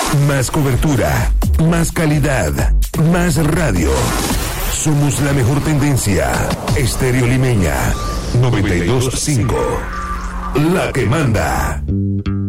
Más cobertura, más calidad, más radio. Somos la mejor tendencia. Estéreo Limeña 92.5. La que manda.